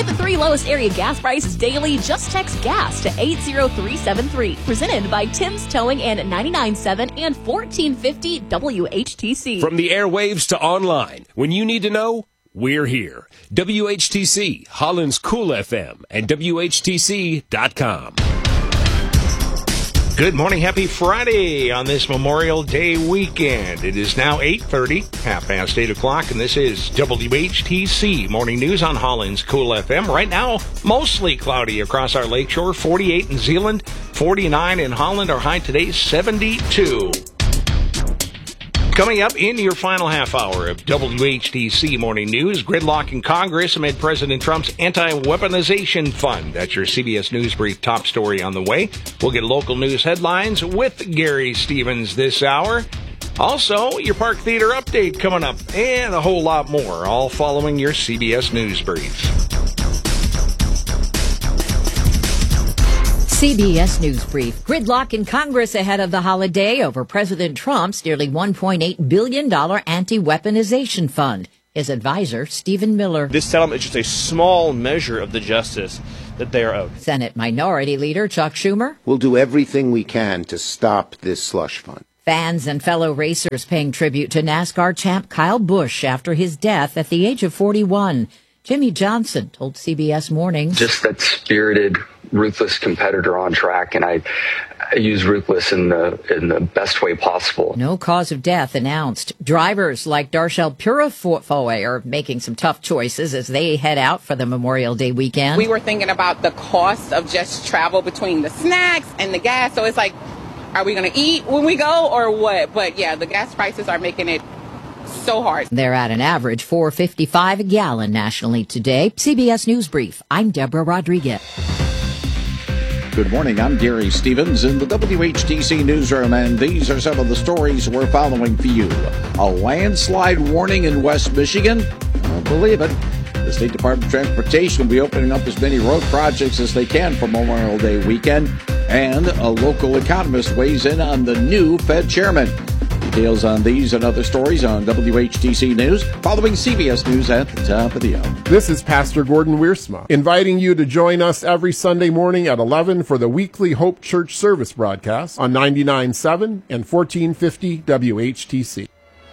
the 3 lowest area gas prices daily. Just text GAS to 80373. Presented by Tim's Towing and 99.7 and 1450 WHTC. From the airwaves to online, when you need to know, we're here. WHTC, Holland's Cool FM, and WHTC.com. Good morning. Happy Friday on this Memorial Day weekend. It is now 8:30, 8:30, and this is WHTC Morning News on Holland's Cool FM. Right now, mostly cloudy across our lakeshore, 48 in Zeeland, 49 in Holland. Our high today, 72. Coming up in your final half hour of WHTC Morning News, gridlock in Congress amid President Trump's anti-weaponization fund. That's your CBS News Brief top story on the way. We'll get local news headlines with Gary Stevens this hour. Also, your Park Theater update coming up, and a whole lot more, all following your CBS News Brief. CBS News Brief. Gridlock in Congress ahead of the holiday over President Trump's nearly $1.8 billion anti-weaponization fund. His advisor, Stephen Miller. This settlement is just a small measure of the justice that they are owed. Senate Minority Leader Chuck Schumer. We'll do everything we can to stop this slush fund. Fans and fellow racers paying tribute to NASCAR champ Kyle Busch after his death at the age of 41. Jimmy Johnson told CBS Mornings. Just that spirited, ruthless competitor on track, and I use ruthless in the best way possible. No cause of death announced. Drivers like Darshell Purifoy are making some tough choices as they head out for the Memorial Day weekend. We were thinking about the cost of just travel between the snacks and the gas, so it's like, are we going to eat when we go or what? But yeah, the gas prices are making it so hard. They're at an average $4.55 a gallon nationally today. CBS News Brief. I'm Deborah Rodriguez. Good morning. I'm Gary Stevens in the WHTC newsroom, and these are some of the stories we're following for you. A landslide warning in West Michigan? I don't believe it. The State Department of Transportation will be opening up as many road projects as they can for Memorial Day weekend, and a local economist weighs in on the new Fed chairman. Details on these and other stories on WHTC News, following CBS News at the top of the hour. This is Pastor Gordon Wiersma, inviting you to join us every Sunday morning at 11 for the weekly Hope Church service broadcast on 99.7 and 1450 WHTC.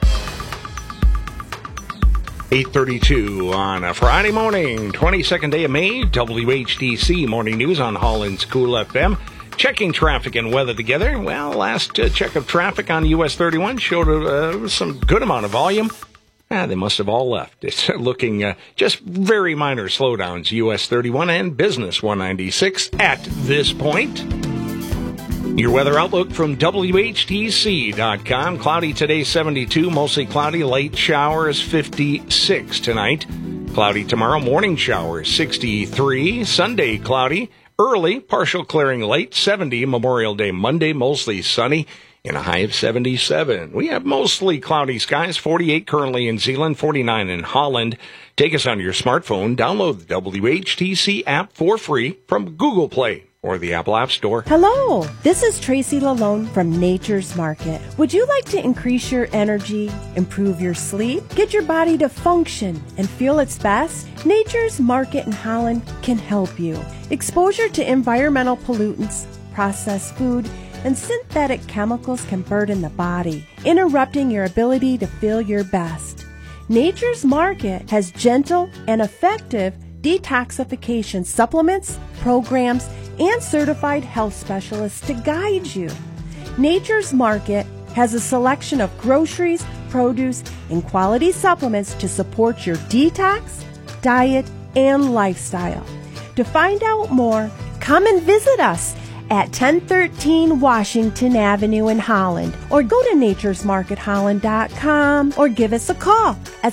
8:32 on a Friday morning, 22nd day of May, WHTC Morning News on Holland's Cool FM. Checking traffic and weather together. Well, last check of traffic on US 31 showed some good amount of volume. They must have all left. It's looking just very minor slowdowns, US 31 and Business 196 at this point. Your weather outlook from WHTC.com. Cloudy today, 72. Mostly cloudy. Late showers, 56 tonight. Cloudy tomorrow. Morning showers, 63. Sunday, cloudy. Early, partial clearing late, 70. Memorial Day Monday, mostly sunny, and a high of 77. We have mostly cloudy skies, 48 currently in Zeeland, 49 in Holland. Take us on your smartphone. Download the WHTC app for free from Google Play or the Apple App Store. Hello, this is Tracy Lalone from Nature's Market. Would you like to increase your energy, improve your sleep, get your body to function and feel its best? Nature's Market in Holland can help you. Exposure to environmental pollutants, processed food, and synthetic chemicals can burden the body, interrupting your ability to feel your best. Nature's Market has gentle and effective detoxification supplements, programs, and certified health specialists to guide you. Nature's Market has a selection of groceries, produce, and quality supplements to support your detox, diet, and lifestyle. To find out more, come and visit us at 1013 Washington Avenue in Holland, or go to naturesmarketholland.com, or give us a call at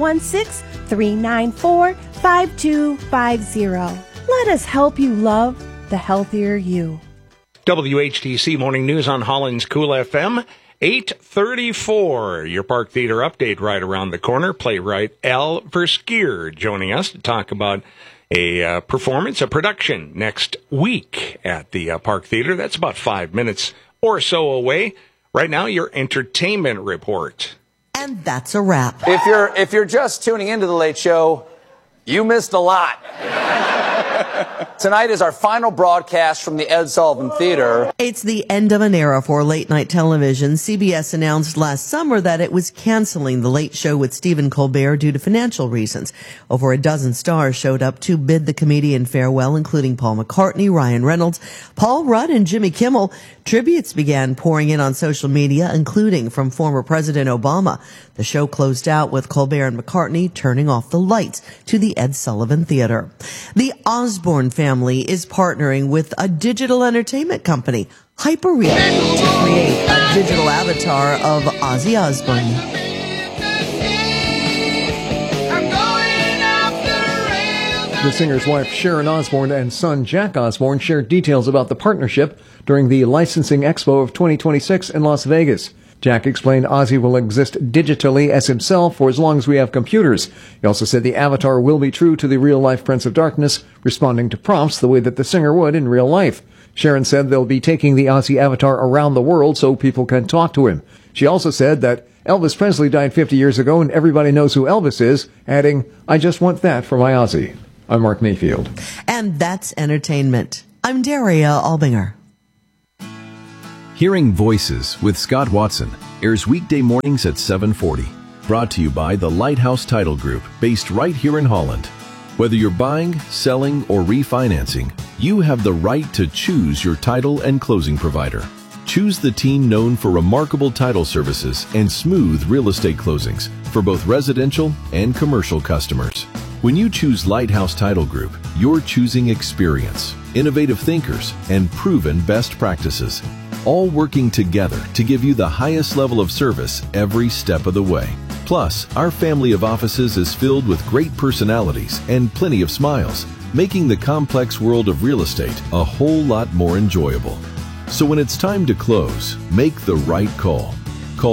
616-394-5250. Let us help you love the healthier you. WHTC Morning News on Holland's Cool FM. 8:34. Your Park Theater update right around the corner. Playwright Al Verskier joining us to talk about a performance, a production next week at the Park Theater. That's about 5 minutes or so away. Right now, your entertainment report. And that's a wrap. If you're just tuning into the Late Show, You missed a lot. Tonight is our final broadcast from the Ed Sullivan Theater. It's the end of an era for late-night television. CBS announced last summer that it was canceling The Late Show with Stephen Colbert due to financial reasons. Over a dozen stars showed up to bid the comedian farewell, including Paul McCartney, Ryan Reynolds, Paul Rudd, and Jimmy Kimmel. Tributes began pouring in on social media, including from former President Obama. The show closed out with Colbert and McCartney turning off the lights to the Ed Sullivan Theater. The Osborne family is partnering with a digital entertainment company, Hyperreal, to create a digital avatar of Ozzy Osbourne. The singer's wife, Sharon Osbourne, and son, Jack Osbourne, shared details about the partnership during the Licensing Expo of 2026 in Las Vegas. Jack explained Ozzy will exist digitally as himself for as long as we have computers. He also said the avatar will be true to the real-life Prince of Darkness, responding to prompts the way that the singer would in real life. Sharon said they'll be taking the Ozzy avatar around the world so people can talk to him. She also said that Elvis Presley died 50 years ago and everybody knows who Elvis is, adding, "I just want that for my Ozzy." I'm Mark Mayfield. And that's entertainment. I'm Daria Albinger. Hearing Voices with Scott Watson airs weekday mornings at 7:40. Brought to you by the Lighthouse Title Group, based right here in Holland. Whether you're buying, selling, or refinancing, you have the right to choose your title and closing provider. Choose the team known for remarkable title services and smooth real estate closings for both residential and commercial customers. When you choose Lighthouse Title Group, you're choosing experience, innovative thinkers, and proven best practices, all working together to give you the highest level of service every step of the way. Plus, our family of offices is filled with great personalities and plenty of smiles, making the complex world of real estate a whole lot more enjoyable. So when it's time to close, make the right call. Call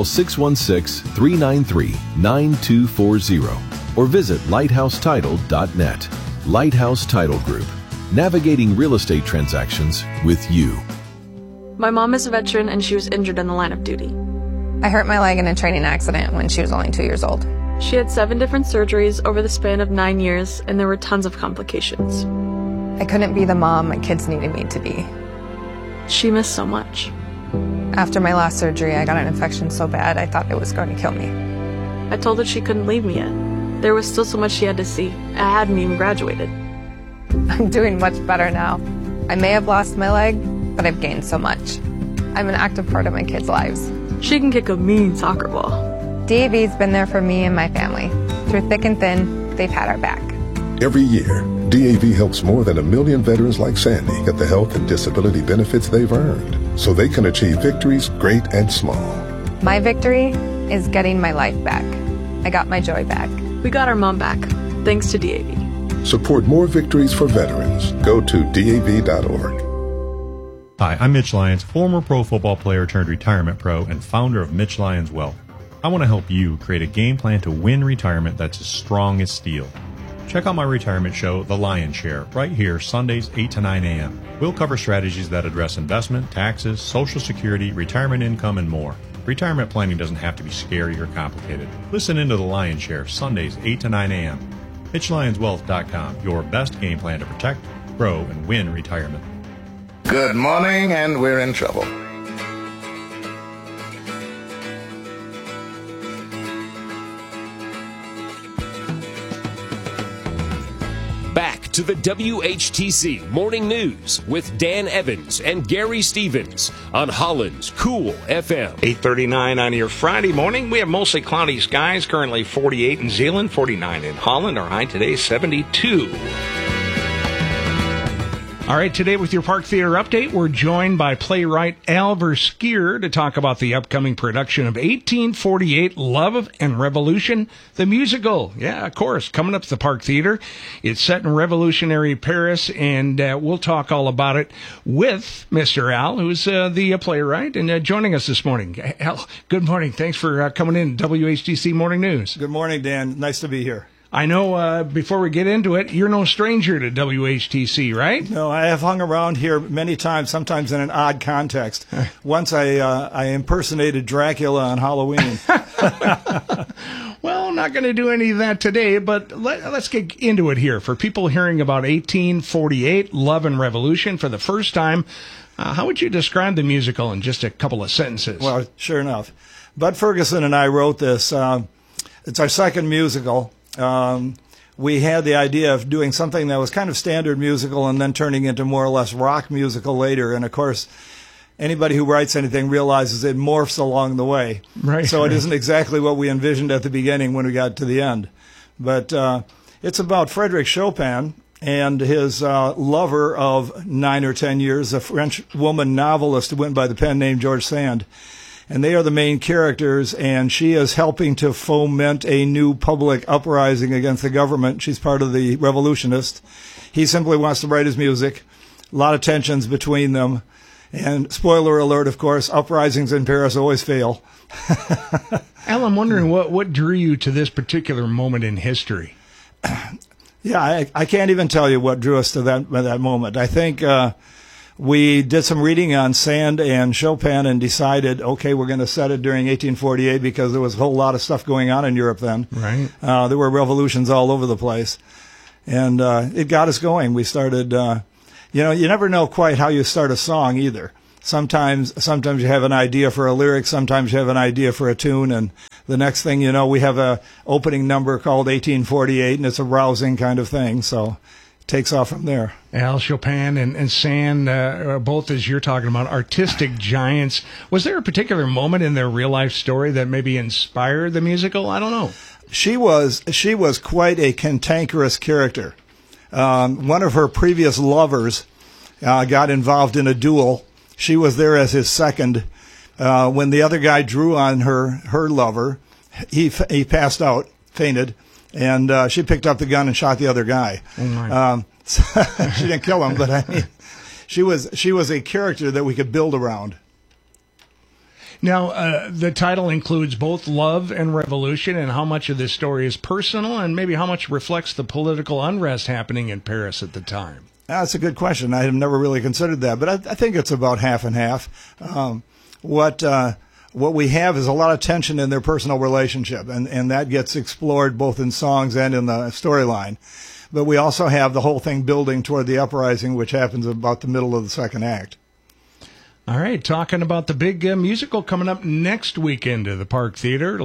616-393-9240 or visit lighthousetitle.net. Lighthouse Title Group, navigating real estate transactions with you. My mom is a veteran and she was injured in the line of duty. I hurt my leg in a training accident when she was only 2 years old. She had 7 different surgeries over the span of 9 years, and there were tons of complications. I couldn't be the mom my kids needed me to be. She missed so much. After my last surgery, I got an infection so bad I thought it was going to kill me. I told her she couldn't leave me yet. There was still so much she had to see. I hadn't even graduated. I'm doing much better now. I may have lost my leg, but I've gained so much. I'm an active part of my kids' lives. She can kick a mean soccer ball. DAV's been there for me and my family. Through thick and thin, they've had our back. Every year, DAV helps more than 1 million veterans like Sandy get the health and disability benefits they've earned so they can achieve victories great and small. My victory is getting my life back. I got my joy back. We got our mom back, thanks to DAV. Support more victories for veterans. Go to DAV.org. Hi, I'm Mitch Lyons, former pro football player turned retirement pro and founder of Mitch Lyons Wealth. I want to help you create a game plan to win retirement that's as strong as steel. Check out my retirement show, The Lion's Share, right here, Sundays 8 to 9 a.m. We'll cover strategies that address investment, taxes, Social Security, retirement income, and more. Retirement planning doesn't have to be scary or complicated. Listen into The Lion's Share, Sundays 8 to 9 a.m. MitchLyonsWealth.com, your best game plan to protect, grow, and win retirement. Good morning, and we're in trouble. Back to the WHTC Morning News with Dan Evans and Gary Stevens on Holland's Cool FM. 8:39 on your Friday morning. We have mostly cloudy skies, currently 48 in Zeeland, 49 in Holland. Our high today, 72. All right, today with your Park Theater update, we're joined by playwright Al Verskier to talk about the upcoming production of 1848, Love and Revolution, the musical. Yeah, of course, coming up at the Park Theater. It's set in revolutionary Paris, and we'll talk all about it with Mr. Al, who's the playwright, and joining us this morning. Al, good morning. Thanks for coming in, WHTC Morning News. Good morning, Dan. Nice to be here. I know, before we get into it, you're no stranger to WHTC, right? No, I have hung around here many times, sometimes in an odd context. Once I impersonated Dracula on Halloween. Well, not going to do any of that today, but let's get into it here. For people hearing about 1848, Love and Revolution for the first time, how would you describe the musical in just a couple of sentences? Well, sure enough. Bud Ferguson and I wrote this. It's our second musical. We had the idea of doing something that was kind of standard musical and then turning into more or less rock musical later. And, of course, anybody who writes anything realizes it morphs along the way. Right. So it isn't exactly what we envisioned at the beginning when we got to the end. But it's about Frédéric Chopin and his lover of 9 or 10 years, a French woman novelist who went by the pen name George Sand. And they are the main characters, and she is helping to foment a new public uprising against the government. She's part of the revolutionists. He simply wants to write his music. A lot of tensions between them. And spoiler alert, of course, uprisings in Paris always fail. Al, I'm wondering what drew you to this particular moment in history? Yeah, I can't even tell you what drew us to that moment. I think we did some reading on Sand and Chopin and decided, okay, we're going to set it during 1848 because there was a whole lot of stuff going on in Europe then. Right. There were revolutions all over the place. And it got us going. We started, you never know quite how you start a song either. Sometimes you have an idea for a lyric, sometimes you have an idea for a tune, and the next thing you know, we have a opening number called 1848, and it's a rousing kind of thing, so it takes off from there. Al, Chopin and Sand, both, as you're talking about, artistic giants. Was there a particular moment in their real-life story that maybe inspired the musical? I don't know. She was quite a cantankerous character. One of her previous lovers got involved in a duel. She was there as his second. When the other guy drew on her lover, he passed out, fainted, and she picked up the gun and shot the other guy. Oh my. She didn't kill him, but I mean, she was a character that we could build around. Now, the title includes both love and revolution, and how much of this story is personal, and maybe how much reflects the political unrest happening in Paris at the time. That's a good question. I have never really considered that, but I think it's about half and half. What we have is a lot of tension in their personal relationship, and that gets explored both in songs and in the storyline. But we also have the whole thing building toward the uprising, which happens about the middle of the second act. All right, talking about the big musical coming up next weekend at the Park Theater,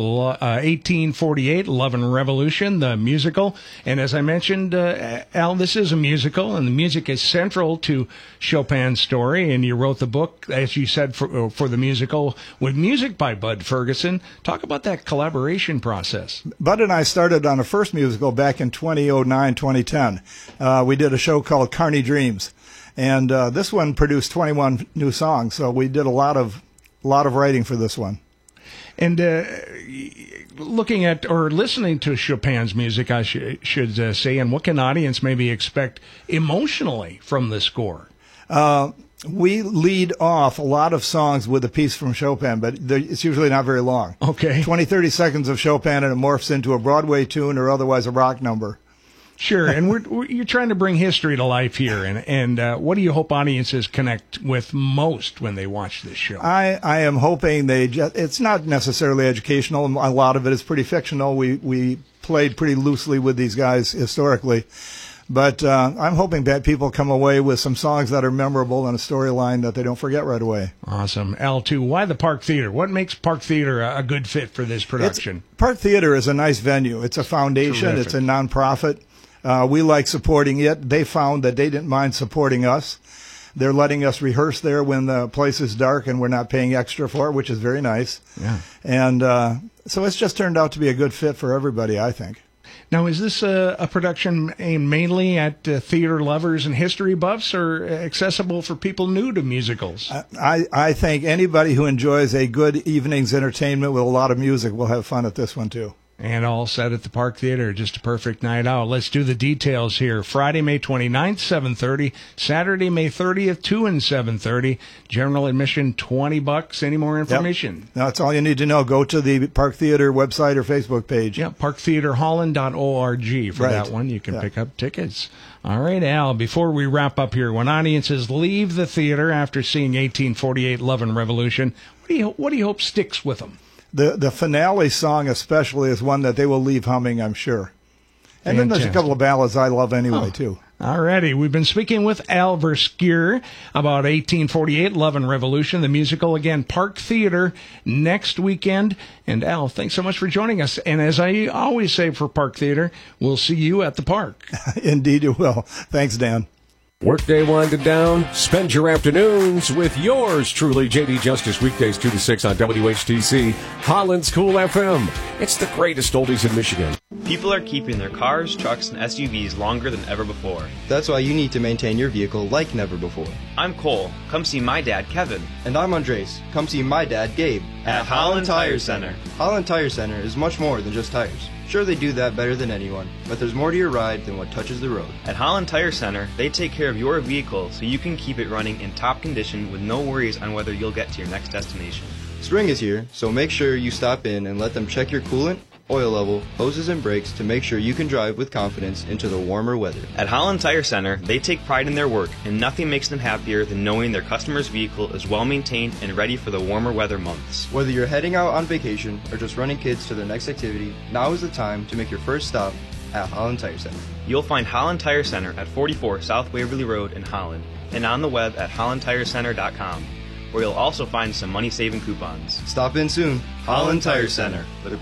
1848, Love and Revolution, the musical. And as I mentioned, Al, this is a musical, and the music is central to Chopin's story. And you wrote the book, as you said, for the musical, with music by Bud Ferguson. Talk about that collaboration process. Bud and I started on a first musical back in 2009, 2010. We did a show called Carney Dreams. And this one produced 21 new songs, so we did a lot of writing for this one. And looking at or listening to Chopin's music, I should say, and what can audience maybe expect emotionally from the score? We lead off a lot of songs with a piece from Chopin, but it's usually not very long. Okay. 20, 30 seconds of Chopin, and it morphs into a Broadway tune or otherwise a rock number. Sure, and you're trying to bring history to life here, and what do you hope audiences connect with most when they watch this show? I am hoping it's not necessarily educational, a lot of it is pretty fictional. We played pretty loosely with these guys historically, but I'm hoping that people come away with some songs that are memorable and a storyline that they don't forget right away. Awesome. L2, why the Park Theater? What makes Park Theater a good fit for this production? Park Theater is a nice venue. It's a foundation. Terrific. It's a nonprofit. We like supporting it. They found that they didn't mind supporting us. They're letting us rehearse there when the place is dark and we're not paying extra for it, which is very nice. Yeah. And so it's just turned out to be a good fit for everybody, I think. Now, is this a production aimed mainly at theater lovers and history buffs, or accessible for people new to musicals? I think anybody who enjoys a good evening's entertainment with a lot of music will have fun at this one, too. And all set at the Park Theater, just a perfect night out. Let's do the details here. Friday, May 29th, 7:30. Saturday, May 30th, 2 and 7:30. General admission, $20. Any more information? Yep. That's all you need to know. Go to the Park Theater website or Facebook page. Yeah, parktheaterholland.org for that one. You can pick up tickets. All right, Al, before we wrap up here, when audiences leave the theater after seeing 1848, Love and Revolution, what do you hope sticks with them? The finale song especially is one that they will leave humming, I'm sure. And then there's a couple of ballads I love anyway, too. Alrighty, we've been speaking with Al Verskier about 1848 Love and Revolution, the musical. Again, Park Theater next weekend. And Al, thanks so much for joining us. And as I always say for Park Theater, we'll see you at the park. Indeed you will. Thanks, Dan. Workday winding down. Spend your afternoons with yours truly, JD Justice, weekdays 2 to 6 on WHTC, Holland's Cool FM. It's the greatest oldies in Michigan. People are keeping their cars, trucks, and SUVs longer than ever before. That's why you need to maintain your vehicle like never before. I'm Cole. Come see my dad, Kevin. And I'm Andres. Come see my dad, Gabe. At Holland Tire Center. Holland Tire Center is much more than just tires. Sure, they do that better than anyone, but there's more to your ride than what touches the road. At Holland Tire Center, they take care of your vehicle so you can keep it running in top condition with no worries on whether you'll get to your next destination. Spring is here, so make sure you stop in and let them check your coolant, oil level, hoses, and brakes to make sure you can drive with confidence into the warmer weather. At Holland Tire Center, they take pride in their work, and nothing makes them happier than knowing their customer's vehicle is well maintained and ready for the warmer weather months. Whether you're heading out on vacation or just running kids to their next activity, now is the time to make your first stop at Holland Tire Center. You'll find Holland Tire Center at 44 South Waverly Road in Holland, and on the web at hollandtirecenter.com, where you'll also find some money-saving coupons. Stop in soon. Holland Tire Center.